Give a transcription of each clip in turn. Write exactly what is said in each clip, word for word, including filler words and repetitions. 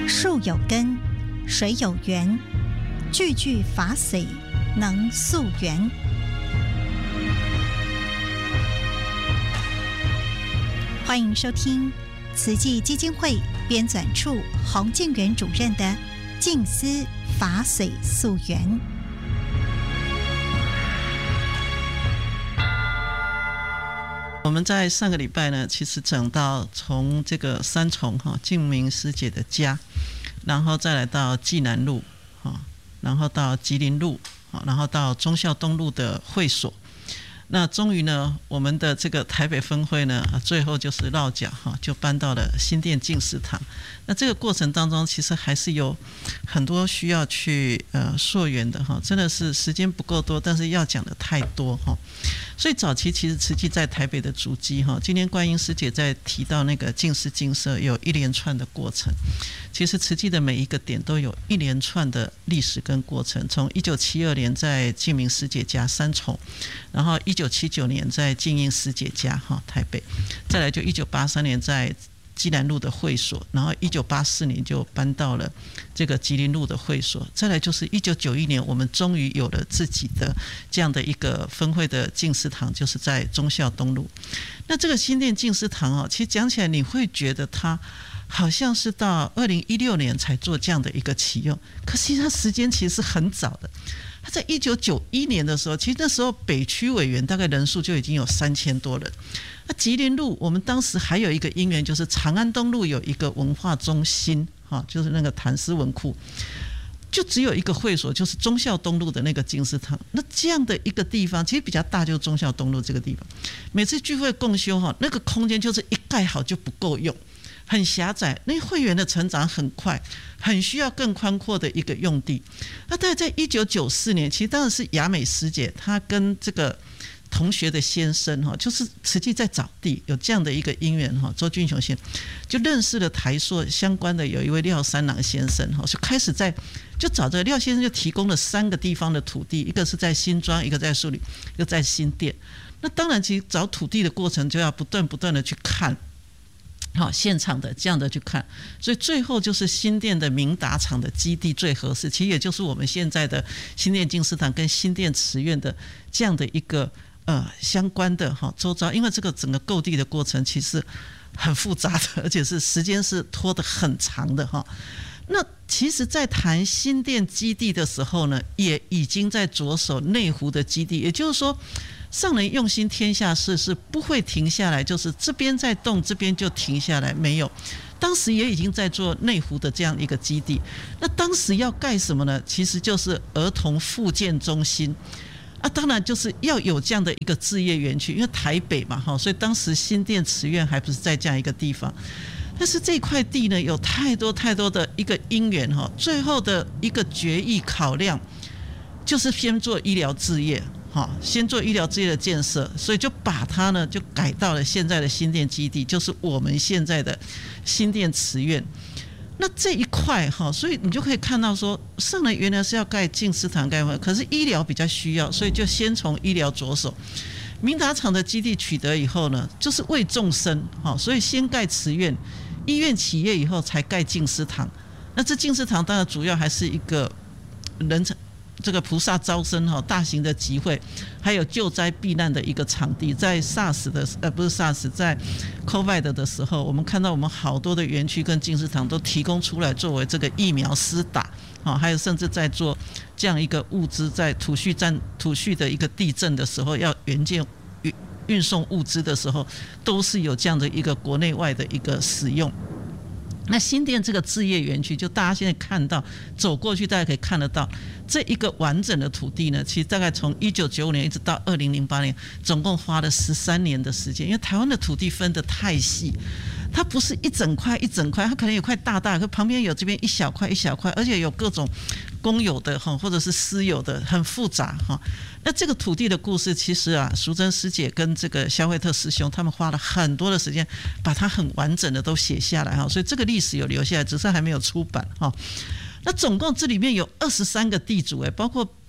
树有根，水有源，句句法髓能溯源。欢迎收听慈济基金会编纂处洪建元主任的《静思法髓溯源》。 我们在上个礼拜呢，其实讲到从这个三重哈静明师姐的家，然后再来到济南路哈，然后到吉林路，然后到忠孝东路的会所。那终于呢，我们的这个台北分会呢，最后就是落脚哈，就搬到了新店静思堂。那这个过程当中，其实还是有很多需要去呃溯源的哈，真的是时间不够多，但是要讲的太多哈。所以早期其实慈济在台北的足迹哈，今天观音师姐在提到那个净思净舍，有一连串的过程。其实慈济的每一个点都有一连串的历史跟过程，从一九七二年在静明师姐家三重，然后一九七九年在静应师姐家哈台北，再来就一九八三年在基南路的会所，然后一九八四年就搬到了这个吉林路的会所，再来就是一九九一年我们终于有了自己的这样的一个分会的静思堂，就是在忠孝东路。那这个新店静思堂哦，其实讲起来你会觉得它好像是到二零一六年才做这样的一个启用，可是它时间其实是很早的。他在一九九一年的时候，其实那时候北区委员大概人数就已经有三千多人。那吉林路我们当时还有一个因缘，就是长安东路有一个文化中心，就是那个谭氏文库，就只有一个会所，就是忠孝东路的那个静思堂。那这样的一个地方其实比较大，就是忠孝东路这个地方，每次聚会共修那个空间就是一盖好就不够用，很狭窄，那会员的成长很快，很需要更宽阔的一个用地。那大概在一九九四年，其实当然是雅美师姐她跟这个同学的先生就是慈济在找地，有这样的一个因缘，周俊雄先生就认识了台塑相关的有一位廖三郎先生，就开始在就找着廖先生就提供了三个地方的土地，一个是在新庄，一个在树林，一个在新店。那当然其实找土地的过程就要不断不断的去看好现场的这样的去看，所以最后就是新店的明达厂的基地最合适，其实也就是我们现在的新店静思堂跟新店慈院的这样的一个呃相关的哈周遭，因为这个整个购地的过程其实很复杂的，而且是时间是拖得很长的哈。那其实在谈新店基地的时候呢，也已经在着手内湖的基地，也就是说上人用心天下事是不会停下来，就是这边在动这边就停下来，没有。当时也已经在做内湖的这样一个基地。那当时要盖什么呢？其实就是儿童复健中心啊，当然就是要有这样的一个置业园区，因为台北嘛，所以当时新店慈院还不是在这样一个地方。但是这块地呢，有太多太多的一个因缘，最后的一个决议考量就是先做医疗置业，先做医疗置业的建设，所以就把它呢就改到了现在的新店基地，就是我们现在的新店慈院。那这一块哈，所以你就可以看到说，上人原来是要盖静思堂盖，可是医疗比较需要，所以就先从医疗着手。明达厂的基地取得以后呢，就是为众生，所以先盖慈院，医院起业以后才盖静思堂。那这静思堂当然主要还是一个人这个菩萨招生大型的集会，还有救灾避难的一个场地。在 SARS 的呃不是 SARS， 在 COVID 的时候，我们看到我们好多的园区跟静思堂都提供出来作为这个疫苗施打，还有甚至在做这样一个物资，在土叙战土叙的一个地震的时候，要援建运送物资的时候，都是有这样的一个国内外的一个使用。那新店这个置业园区，就大家现在看到走过去，大家可以看得到这一个完整的土地呢，其实大概从一九九五年一直到二零零八年，总共花了十三年的时间。因为台湾的土地分得太细，它不是一整块一整块，它可能有块大大，可旁边有这边一小块一小块，而且有各种公有的或者是私有的，很复杂。那这个土地的故事，其实啊，淑珍师姐跟这个肖惠特师兄他们花了很多的时间，把它很完整的都写下来，所以这个历史有留下来，只是还没有出版。那总共这里面有二十三个地主，包括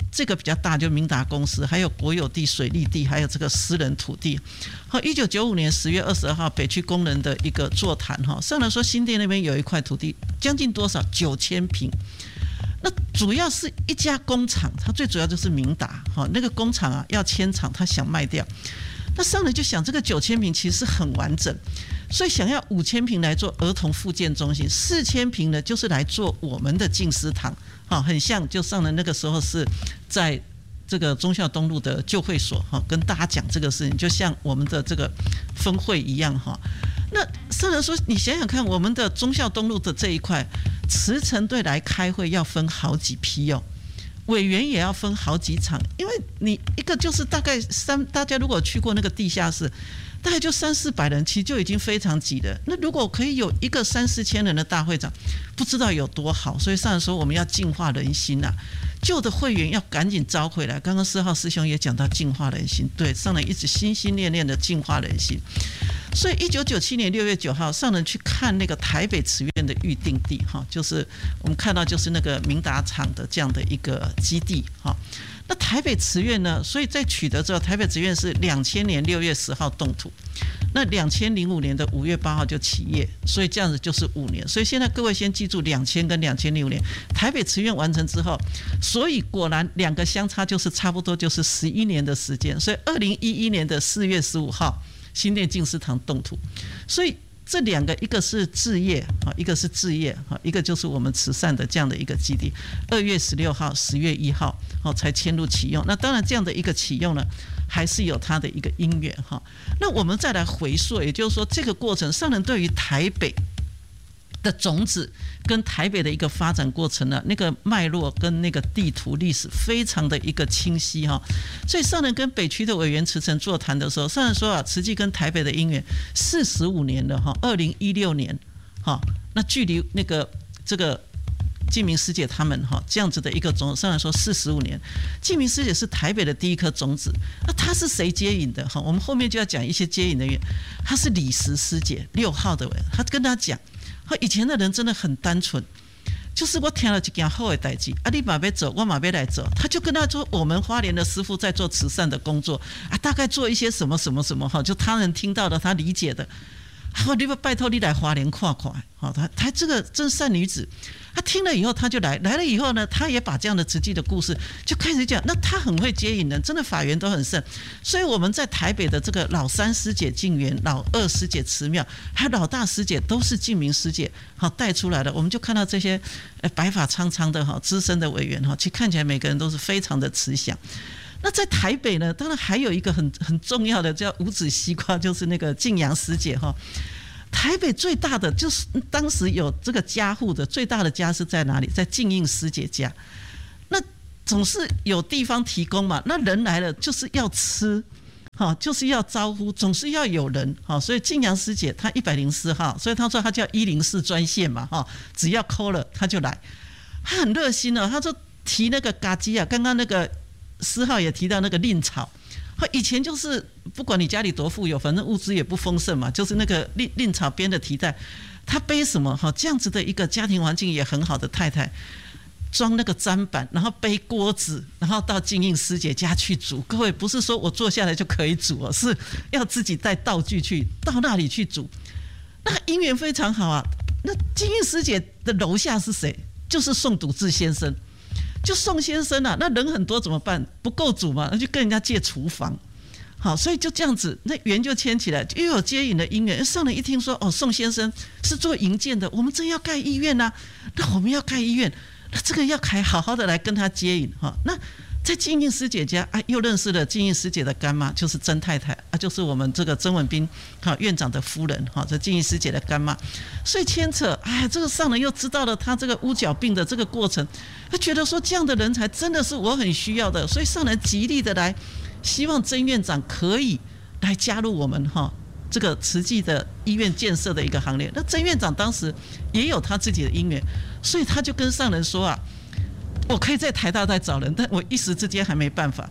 这个比较大，就明达公司，还有国有地、水利地，还有这个私人土地。好，一九九五年十月二十二号，北区工人的一个座谈，哈，上来说新店那边有一块土地，将近多少？九千坪。那主要是一家工厂，它最主要就是明达，哈，那个工厂啊要迁厂，他想卖掉。那上来就想，这个九千坪其实很完整，所以想要五千坪来做儿童复健中心，四千坪呢就是来做我们的静思堂，好，很像就上了那个时候是在这个忠孝东路的旧会所，哈，跟大家讲这个事情，就像我们的这个分会一样，哈。那上来说，你想想看，我们的忠孝东路的这一块，慈诚队来开会要分好几批哦。委员也要分好几场，因为你一个就是大概三，大家如果去过那个地下室，大概就三四百人，其实就已经非常挤了。那如果可以有一个三四千人的大会长，不知道有多好。所以上来说，我们要净化人心啊，旧的会员要赶紧招回来。刚刚四号师兄也讲到净化人心，对，上人一直心心念念的净化人心。所以一九九七年六月九号，上人去看那个台北慈院的预定地，哈，就是我们看到就是那个明达厂的这样的一个基地，哈。那台北慈院呢？所以在取得之后，台北慈院是两千年六月十号动土，那两千零五年的五月八号就起业，所以这样子就是五年。所以现在各位先记住，两千跟两千零五年台北慈院完成之后，所以果然两个相差就是差不多就是十一年的时间。所以二零一一年的四月十五号。新店静思堂动土，所以这两个一个是置业，一个是置业，一个就是我们慈善的这样的一个基地。二月十六号、十月一号才迁入启用。那当然这样的一个启用呢，还是有它的一个因缘哈。那我们再来回溯，也就是说这个过程，上人对于台北的种子跟台北的一个发展过程呢，那个脉络跟那个地图历史非常的一个清晰哈。所以上人跟北区的委员慈诚座谈的时候，上人说啊，慈济跟台北的因缘四十五年了哈，二零一六年哈，那距离那个这个静明师姐他们哈这样子的一个种子，上人说四十五年，静明师姐是台北的第一颗种子，那她是谁接引的哈？我们后面就要讲一些接引的人，她是李石师姐六号的委员，她跟他讲。以前的人真的很单纯，就是我听了一件好的代志，啊，你嘛要走，我嘛要来走。他就跟他说，我们花莲的师父在做慈善的工作啊，大概做一些什么什么什么哈，就他人听到的，他理解的。好，你拜托你来花莲看看，好，他他这个真善女子，他听了以后他就来，来了以后呢，他也把这样的慈济的故事就开始讲。那他很会接引人，真的法缘都很盛。所以我们在台北的这个老三师姐静园，老二师姐慈妙，还有老大师姐都是静明师姐好带出来的。我们就看到这些白发苍苍的哈资深的委员哈，其实看起来每个人都是非常的慈祥。那在台北呢，当然还有一个很很重要的叫五指西瓜，就是那个静阳师姐哈。台北最大的就是当时有这个家户的最大的家是在哪里？在静应师姐家。那总是有地方提供嘛，那人来了就是要吃，好，就是要招呼，总是要有人，好，所以静阳师姐她一百零四号，所以她说她叫一零四专线嘛，哈，只要 call 了她就来，她很热心哦，她说提那个嘎鸡啊，刚刚那个四号也提到那个令草。以前就是不管你家里多富有，反正物资也不丰盛嘛，就是那个令令草编的提袋，他背什么哈？这样子的一个家庭环境也很好的太太，装那个砧板，然后背锅子，然后到静应师姐家去煮。各位不是说我坐下来就可以煮哦，是要自己带道具去到那里去煮。那姻缘非常好啊。那静应师姐的楼下是谁？就是宋笃志先生。就宋先生啊，那人很多怎么办？不够煮嘛，那就跟人家借厨房。好，所以就这样子，那缘就牵起来，又有接引的因缘。上人一听说，哦，宋先生是做营建的，我们真要盖医院啊，那我们要盖医院，那这个要开好好的来跟他接引哈。那在静应师姐家啊，又认识了静应师姐的干妈，就是曾太太啊，就是我们这个曾文彬哈院长的夫人哈，这静应师姐的干妈，所以牵扯，哎，这个上人又知道了他这个乌角病的这个过程，他觉得说这样的人才真的是我很需要的，所以上人极力的来，希望曾院长可以来加入我们哈这个慈济的医院建设的一个行列。那曾院长当时也有他自己的因缘，所以他就跟上人说啊。我可以在台大再找人，但我一时之间还没办法。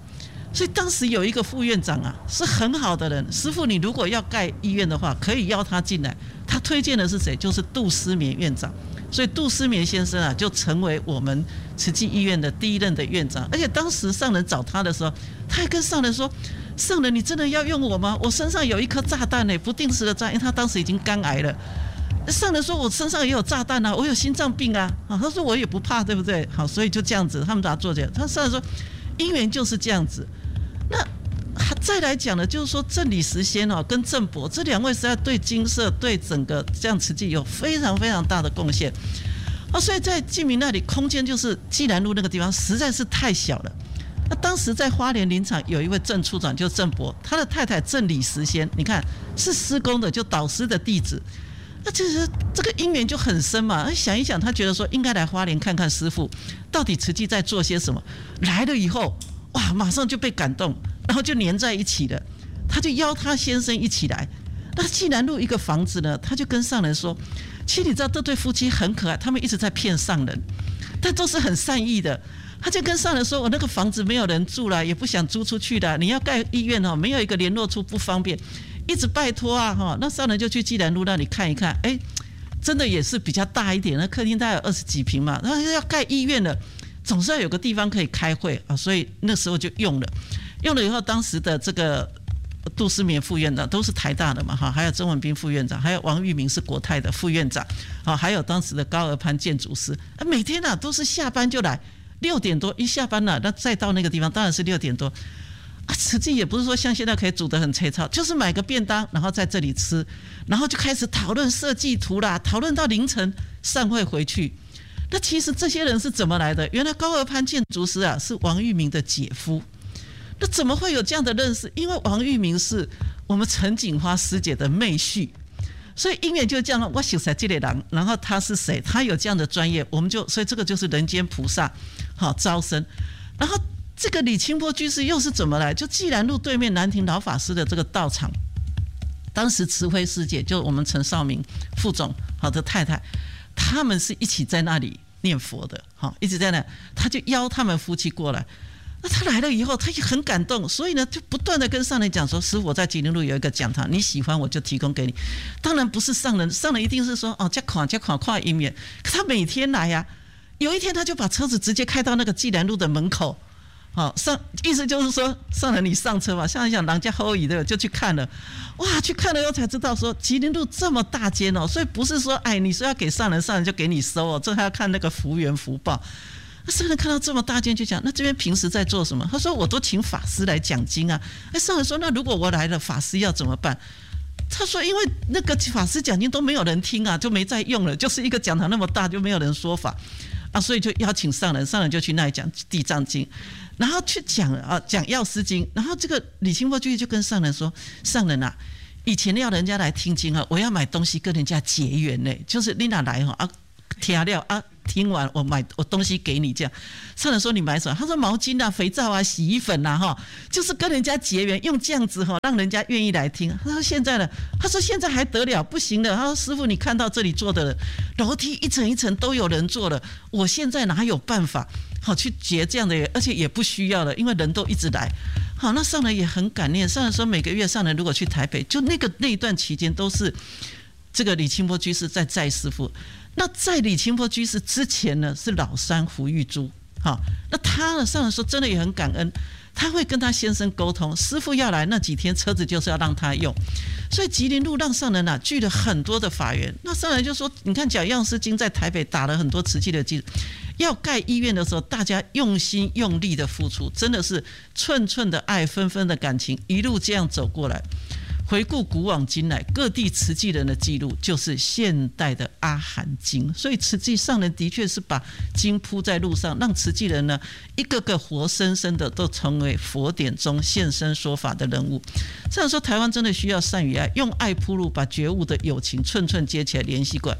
所以当时有一个副院长啊，是很好的人。师父，你如果要盖医院的话，可以邀他进来。他推荐的是谁？就是杜思勉院长。所以杜思勉先生啊，就成为我们慈济医院的第一任的院长。而且当时上人找他的时候，他还跟上人说：“上人，你真的要用我吗？我身上有一颗炸弹呢，不定时的炸，因为他当时已经肝癌了。”上人说：“我身上也有炸弹啊，我有心脏病啊。”啊，他说：“我也不怕，对不对？”好，所以就这样子，他们把他做这样。他上人说：“因缘就是这样子。”那再来讲呢，就是说郑理时先哦跟郑伯这两位实在对精舍对整个这样慈济有非常非常大的贡献啊，所以在净明那里空间就是济南路那个地方实在是太小了。那当时在花莲林场有一位郑处长，就是郑伯，他的太太郑理时先，你看是师公的，就导师的弟子。那其实这个因缘就很深嘛，想一想，他觉得说应该来花莲看看师父到底慈济在做些什么。来了以后，哇，马上就被感动，然后就黏在一起了。他就邀他先生一起来。那济南路一个房子呢，他就跟上人说：“其实你知道这对夫妻很可爱，他们一直在骗上人，但都是很善意的。”他就跟上人说：“我那个房子没有人住了，也不想租出去的。你要盖医院哦，没有一个联络处不方便，一直拜托啊哈。”那上人就去济南路那里看一看，哎，真的也是比较大一点，那客厅大概有二十几平嘛。那要盖医院了，总是要有个地方可以开会啊，所以那时候就用了。用了以后，当时的这个杜思勉副院长都是台大的嘛哈，还有曾文彬副院长，还有王玉明是国泰的副院长，啊，还有当时的高而潘建筑师，每天啊都是下班就来。六点多一下班了，那再到那个地方当然是六点多啊。慈济也不是说像现在可以煮得很粗糙，就是买个便当，然后在这里吃，然后就开始讨论设计图啦，讨论到凌晨散会回去。那其实这些人是怎么来的？原来高而潘建筑师啊是王玉明的姐夫。那怎么会有这样的认识？因为王玉明是我们陈锦花师姐的妹婿。所以因缘就这样，我认识这个人，然后他是谁？他有这样的专业，我们就所以这个就是人间菩萨，好招生。然后这个李清波居士又是怎么来？就济南路对面南亭老法师的这个道场，当时慈晖师姐就我们陈少明副总好的太太，他们是一起在那里念佛的，好一直在那，他就邀他们夫妻过来。那他来了以后，他也很感动，所以呢，就不断的跟上人讲说：“师父，我在吉林路有一个讲堂，你喜欢我就提供给你。”当然不是上人，上人一定是说：“哦，这款这款跨姻缘。”可他每天来呀、啊，有一天他就把车子直接开到那个济南路的门口，好上意思就是说，上人你上车嘛，像一想人家后椅的就去看了，哇，去看了以后才知道说吉林路这么大间哦，所以不是说哎你说要给上人，上人就给你收哦，这还要看那个福缘福报。上人看到这么大间就讲，那这边平时在做什么？他说我都请法师来讲经啊。哎，上人说那如果我来了，法师要怎么办？他说因为那个法师讲经都没有人听啊，就没再用了，就是一个讲堂那么大就没有人说法啊，所以就邀请上人，上人就去那里讲地藏经，然后去讲啊讲药师经，然后这个李清波居士就跟上人说，上人啊，以前要人家来听经啊，我要买东西跟人家结缘呢，就是你哪来哈啊听了啊。听完我买我东西给你，这样上人说你买什么？他说毛巾啊、肥皂啊、洗衣粉啊，哈，就是跟人家结缘，用这样子哈，让人家愿意来听。他说现在呢，他说现在还得了，不行了。他说师父，你看到这里做的楼梯一层一层都有人做了，我现在哪有办法好去结这样的，而且也不需要了，因为人都一直来。好，那上人也很感念，上人说每个月上人如果去台北，就那个那一段期间都是这个李清波居士在载师父。那在李清波居士之前呢，是老山胡玉珠，好，那他呢，上人说真的也很感恩，他会跟他先生沟通，师父要来那几天车子就是要让他用，所以吉林路让上人啊聚了很多的法缘。那上人就说，你看讲药师经在台北打了很多慈济的基础，要盖医院的时候，大家用心用力的付出，真的是寸寸的爱，分分的感情，一路这样走过来。回顾古往今来各地慈济人的记录，就是现代的阿含经。所以慈济上人的确是把经铺在路上，让慈济人呢一个个活生生的都成为佛典中现身说法的人物。这样说，台湾真的需要善与爱，用爱铺路，把觉悟的友情寸寸接起来联系过来。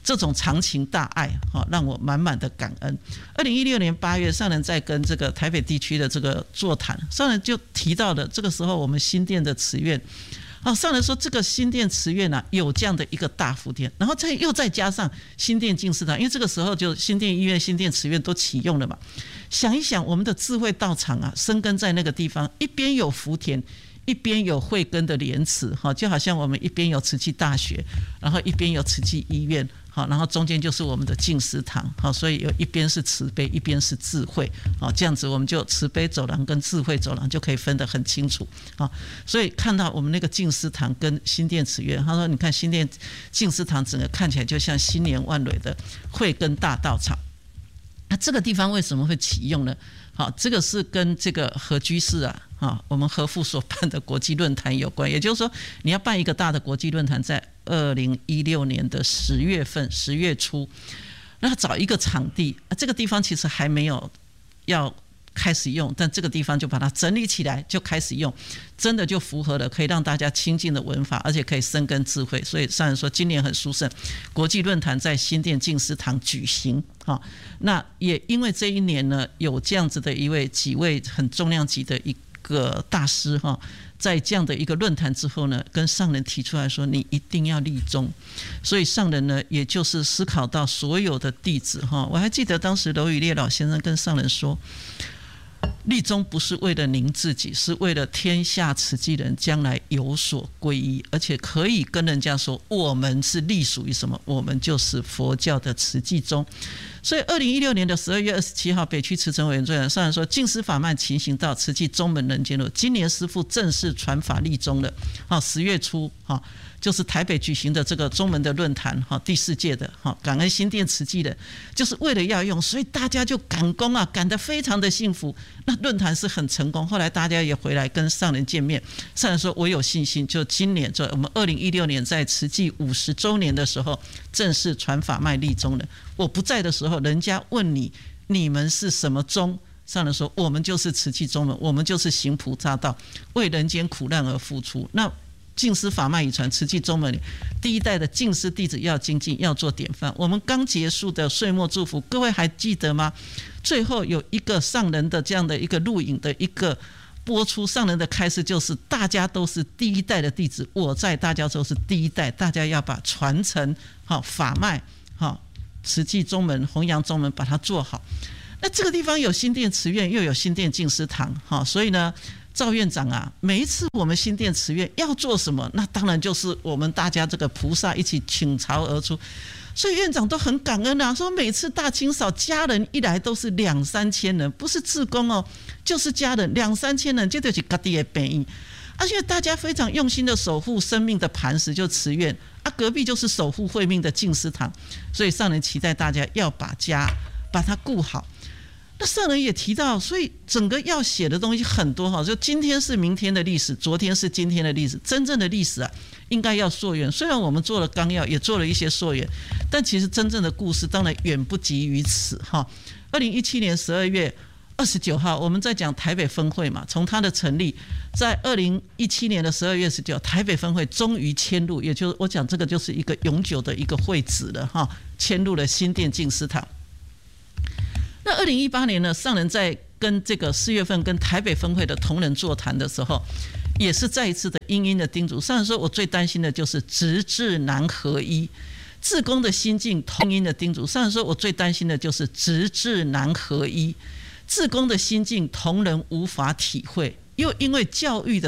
这种长情大爱，让我满满的感恩。二零一六年八月，上人在跟这个台北地区的这个座谈，上人就提到了这个时候我们新店的慈院。哦，上人说这个新店慈院啊，有这样的一个大福田，然后再又再加上新店净思堂，因为这个时候就新店医院、新店慈院都启用了嘛。想一想，我们的智慧道场啊，生根在那个地方，一边有福田，一边有慧根的莲池，就好像我们一边有慈济大学，然后一边有慈济医院，然后中间就是我们的净思堂，所以有一边是慈悲，一边是智慧，这样子我们就慈悲走廊跟智慧走廊就可以分得很清楚。所以看到我们那个净思堂跟新店慈院，他说你看新店净思堂整个看起来就像新年万蕊的慧根大道场。那这个地方为什么会启用呢？好，这个是跟这个何居士啊，啊，我们何父所办的国际论坛有关。也就是说，你要办一个大的国际论坛，在二零一六年的十月份，十月初，那找一个场地，啊，这个地方其实还没有要开始用，但这个地方就把它整理起来，就开始用，真的就符合了可以让大家亲近的文法，而且可以生根智慧。所以上人说今年很殊胜，国际论坛在新店净思堂举行。那也因为这一年呢，有这样子的一位几位很重量级的一个大师，在这样的一个论坛之后呢，跟上人提出来说你一定要立宗。所以上人呢，也就是思考到所有的弟子，我还记得当时娄宇烈老先生跟上人说，立宗不是为了您自己，是为了天下慈济人将来有所皈依，而且可以跟人家说我们是隶属于什么，我们就是佛教的慈济宗。所以二零一六年的十二月二十七号，北区慈诚委员会上人说，净思法脉勤行道，慈济宗门人间路。今年师父正式传法立宗了。好，十月初，好，就是台北举行的这个宗门的论坛，好，第四届的，好，感恩新店慈济的，就是为了要用，所以大家就赶工啊，赶得非常的幸福。那论坛是很成功，后来大家也回来跟上人见面，上人说我有信心，就今年，就我们二零一六年在慈济五十周年的时候，正式传法脉立宗了。我不在的时候，人家问你你们是什么宗，上人说我们就是慈济宗门，我们就是行菩萨道，为人间苦难而付出。那净思法脉遗传慈济宗门里第一代的净思弟子要精进，要做典范。我们刚结束的岁末祝福，各位还记得吗？最后有一个上人的这样的一个录影的一个播出，上人的开示就是大家都是第一代的弟子，我在大家都是第一代，大家要把传承好法脉好慈济宗门弘扬宗门把它做好。那这个地方有新店慈院，又有新店净思堂，所以呢赵院长啊，每一次我们新店慈院要做什么，那当然就是我们大家这个菩萨一起倾巢而出，所以院长都很感恩啊，说每次大清扫家人一来都是两三千人，不是志工哦，就是家人两三千人，这就是自己的病院。而且大家非常用心的守护生命的磐石，就慈院啊，隔壁就是守护慧命的净思堂，所以上人期待大家要把家把它顾好。那上人也提到，所以整个要写的东西很多哈，就今天是明天的历史，昨天是今天的历史，真正的历史啊，应该要溯源。虽然我们做了纲要，也做了一些溯源，但其实真正的故事当然远不及于此哈。二零一七年十二月二十九号，我们在讲台北分会嘛，从它的成立，在二零一七年的十二月十九，台北分会终于迁入，也就是我讲这个就是一个永久的一个会址了哈，迁入了新店净思堂。那二零一八年呢，上人在跟这个四月份跟台北分会的同仁座谈的时候，也是再一次的殷殷的叮嘱。上人说，我最担心的就是直智难合一，志工的心境同音的叮嘱。上人说，我最担心的就是直智难合一，志工的心境同仁无法体会，又因为教育的